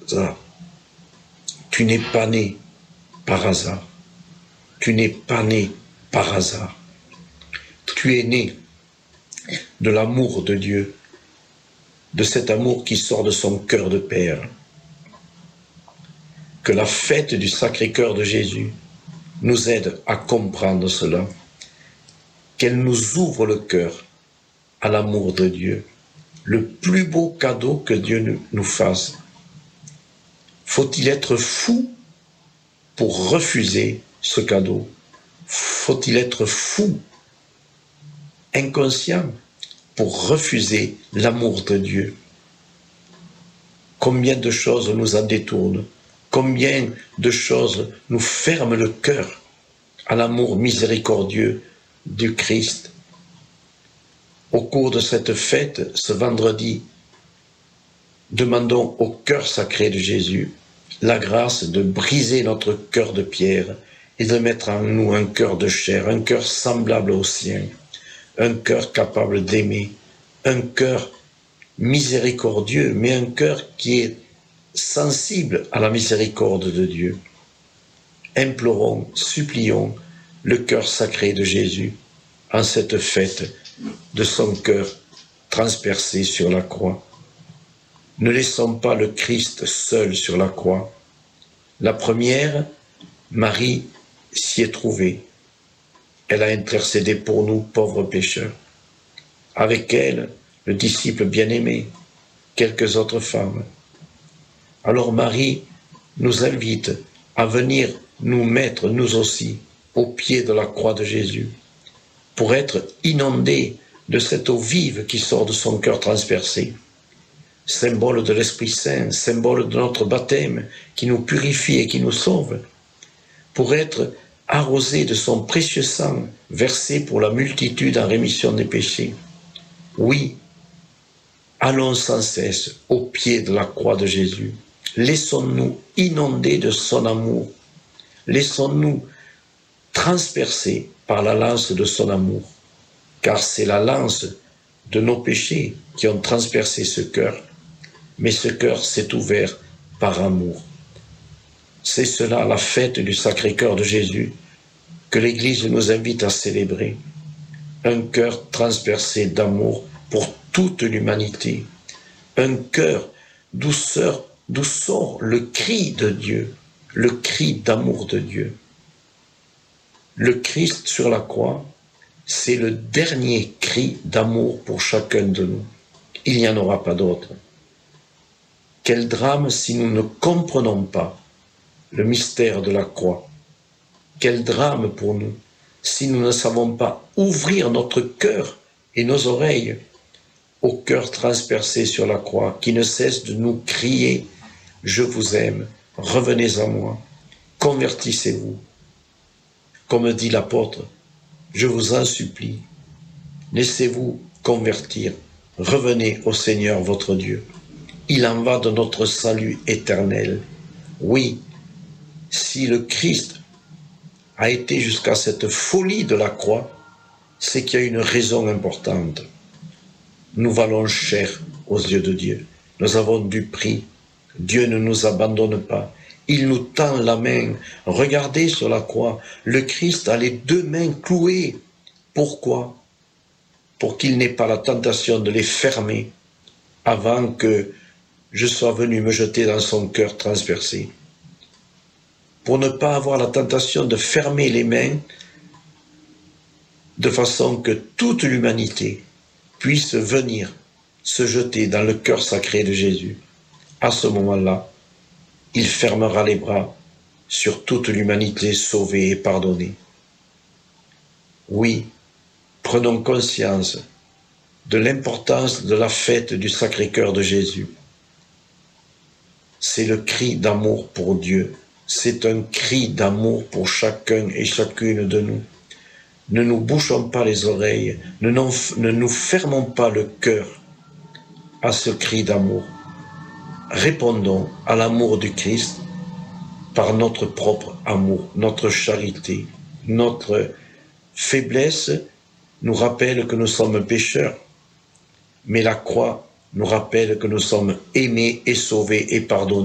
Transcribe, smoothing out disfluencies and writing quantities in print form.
hasard. Tu n'es pas né par hasard. Tu n'es pas né par hasard. Tu es né de l'amour de Dieu, de cet amour qui sort de son cœur de Père. Que la fête du Sacré-Cœur de Jésus nous aide à comprendre cela, qu'elle nous ouvre le cœur à l'amour de Dieu, le plus beau cadeau que Dieu nous fasse. Faut-il être fou pour refuser ce cadeau? Faut-il être fou, inconscient, pour refuser l'amour de Dieu? Combien de choses nous en détournent? Combien de choses nous ferment le cœur à l'amour miséricordieux du Christ? Au cours de cette fête, ce vendredi, demandons au cœur sacré de Jésus la grâce de briser notre cœur de pierre et de mettre en nous un cœur de chair, un cœur semblable au sien, un cœur capable d'aimer, un cœur miséricordieux, mais un cœur qui est sensible à la miséricorde de Dieu. Implorons, supplions le cœur sacré de Jésus en cette fête de son cœur transpercé sur la croix. Ne laissons pas le Christ seul sur la croix. La première, Marie, s'y est trouvée. Elle a intercédé pour nous, pauvres pécheurs. Avec elle, le disciple bien-aimé, quelques autres femmes. Alors Marie nous invite à venir nous mettre, nous aussi, au pied de la croix de Jésus, pour être inondés de cette eau vive qui sort de son cœur transpercé. Symbole de l'Esprit Saint, symbole de notre baptême qui nous purifie et qui nous sauve, pour être arrosés de son précieux sang versé pour la multitude en rémission des péchés. Oui, allons sans cesse au pied de la croix de Jésus. Laissons-nous inonder de son amour. Laissons-nous transpercer par la lance de son amour, car c'est la lance de nos péchés qui ont transpercé ce cœur, mais ce cœur s'est ouvert par amour. C'est cela la fête du Sacré-Cœur de Jésus que l'Église nous invite à célébrer. Un cœur transpercé d'amour pour toute l'humanité. Un cœur d'où sort le cri de Dieu, le cri d'amour de Dieu. Le Christ sur la croix, c'est le dernier cri d'amour pour chacun de nous. Il n'y en aura pas d'autre. Quel drame si nous ne comprenons pas le mystère de la croix. Quel drame pour nous si nous ne savons pas ouvrir notre cœur et nos oreilles au cœur transpercé sur la croix, qui ne cesse de nous crier « Je vous aime, revenez à moi, convertissez-vous ». Comme dit l'apôtre, je vous en supplie, laissez-vous convertir, revenez au Seigneur votre Dieu. Il en va de notre salut éternel. Oui, si le Christ a été jusqu'à cette folie de la croix, c'est qu'il y a une raison importante. Nous valons cher aux yeux de Dieu. Nous avons du prix. Dieu ne nous abandonne pas. Il nous tend la main. Regardez sur la croix, le Christ a les deux mains clouées. Pourquoi? Pour qu'il n'ait pas la tentation de les fermer avant que je sois venu me jeter dans son cœur transpercé. Pour ne pas avoir la tentation de fermer les mains de façon que toute l'humanité puisse venir se jeter dans le cœur sacré de Jésus. À ce moment-là, il fermera les bras sur toute l'humanité sauvée et pardonnée. Oui, prenons conscience de l'importance de la fête du Sacré-Cœur de Jésus. C'est le cri d'amour pour Dieu. C'est un cri d'amour pour chacun et chacune de nous. Ne nous bouchons pas les oreilles, ne nous fermons pas le cœur à ce cri d'amour. Répondons à l'amour du Christ par notre propre amour, notre charité. Notre faiblesse nous rappelle que nous sommes pécheurs, mais la croix nous rappelle que nous sommes aimés et sauvés et pardonnés.